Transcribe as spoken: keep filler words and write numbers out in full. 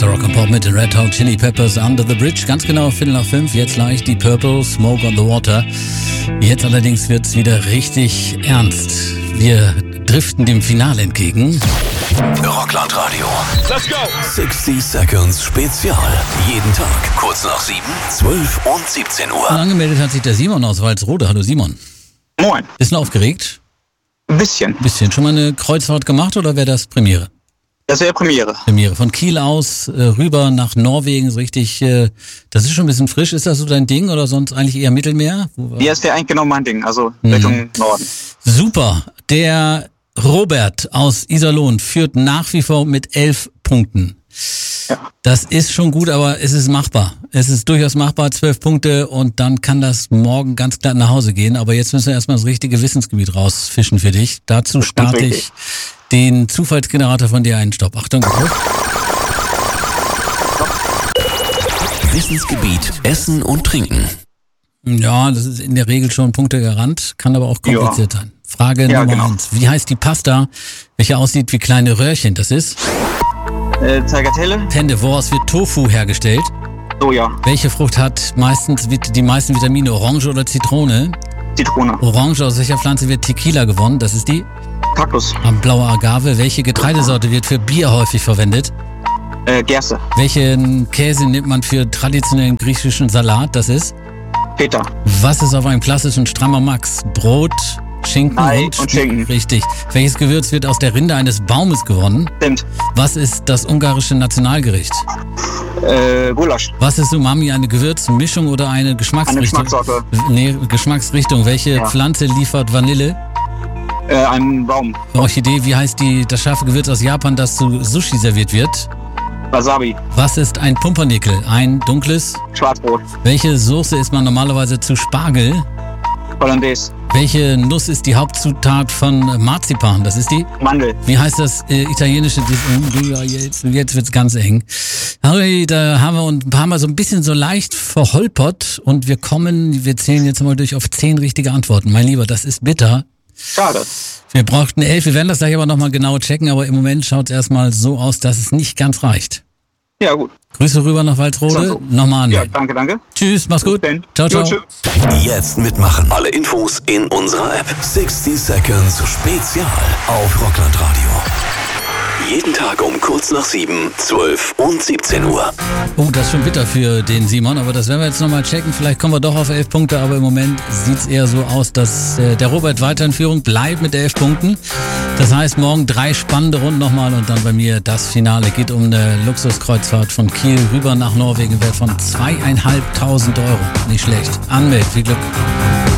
bester Rock and Pop mit den Red Hot Chili Peppers, Under the Bridge. Ganz genau Viertel nach fünf. Jetzt leicht die Purple, Smoke on the Water. Jetzt allerdings wird's wieder richtig ernst. Wir driften dem Finale entgegen. Rockland Radio. Let's go! sixty Seconds Spezial. Jeden Tag kurz nach sieben, zwölf und siebzehn Uhr. Und angemeldet hat sich der Simon aus Walsrode. Hallo Simon. Moin. Bist du aufgeregt? Ein bisschen. Bisschen. Schon mal eine Kreuzfahrt gemacht oder wäre das Premiere? Das wäre Premiere. Premiere. Von Kiel aus äh, rüber nach Norwegen, so richtig, äh, das ist schon ein bisschen frisch. Ist das so dein Ding oder sonst eigentlich eher Mittelmeer? Ja, ist ja eigentlich genau mein Ding, also Richtung mhm. Norden. Super. Der Robert aus Iserlohn führt nach wie vor mit elf Punkten. Ja. Das ist schon gut, aber es ist machbar. Es ist durchaus machbar, zwölf Punkte und dann kann das morgen ganz klar nach Hause gehen. Aber jetzt müssen wir erstmal das richtige Wissensgebiet rausfischen für dich. Dazu starte ich den Zufallsgenerator von dir ein. Stopp. Achtung, auf. Wissensgebiet Essen und Trinken. Ja, das ist in der Regel schon Punktegarant, kann aber auch kompliziert ja. sein. Frage ja, Nummer genau. eins. Wie heißt die Pasta, welche aussieht wie kleine Röhrchen? Das ist? Äh, Tagliatelle. Tende, woraus wird Tofu hergestellt? Soja. Welche Frucht hat meistens die meisten Vitamine? Orange oder Zitrone? Zitrone. Orange, aus welcher Pflanze wird Tequila gewonnen? Das ist die? Kaktus. Blaue Agave. Welche Getreidesorte wird für Bier häufig verwendet? Äh, Gerste. Welchen Käse nimmt man für traditionellen griechischen Salat? Das ist? Feta. Was ist auf einem klassischen Strammer Max? Brot, Schinken Ei und, und Schinken. Richtig. Welches Gewürz wird aus der Rinde eines Baumes gewonnen? Stimmt. Was ist das ungarische Nationalgericht? Äh, Gulasch. Was ist Umami, eine Gewürzmischung oder eine Geschmacksrichtung? Eine Geschmackssorte. Nee, Geschmacksrichtung. Welche Ja. Pflanze liefert Vanille? Äh, ein Baum. Orchidee. Wie heißt die, das scharfe Gewürz aus Japan, das zu Sushi serviert wird? Wasabi. Was ist ein Pumpernickel? Ein dunkles? Schwarzbrot. Welche Soße isst man normalerweise zu Spargel? Hollandaise. Welche Nuss ist die Hauptzutat von Marzipan? Das ist die? Mandel. Wie heißt das äh, italienische? Oh, jetzt, jetzt wird's ganz eng. Harry, da haben wir uns ein paar Mal so ein bisschen so leicht verholpert und wir kommen, wir zählen jetzt mal durch auf zehn richtige Antworten. Mein Lieber, das ist bitter. Schade. Wir brauchten elf, wir werden das gleich aber nochmal genau checken, aber im Moment schaut es erstmal so aus, dass es nicht ganz reicht. Ja, gut. Grüße rüber nach Walsrode. So. Nochmal Ja, anmelden. danke, danke. Tschüss, mach's gut. Bis Ciao, dann. ciao. Jo, tschüss. Jetzt mitmachen. Alle Infos in unserer App. sixty Seconds Spezial auf Rockland Radio. Jeden Tag um kurz nach sieben, zwölf und siebzehn Uhr. Oh, das ist schon bitter für den Simon, aber das werden wir jetzt nochmal checken. Vielleicht kommen wir doch auf elf Punkte, aber im Moment sieht es eher so aus, dass äh, der Robert weiter in Führung bleibt mit elf Punkten. Das heißt, morgen drei spannende Runden nochmal und dann bei mir das Finale. Geht um eine Luxuskreuzfahrt von Kiel rüber nach Norwegen, Wert von zweieinhalbtausend Euro. Nicht schlecht. Anmelden, viel Glück.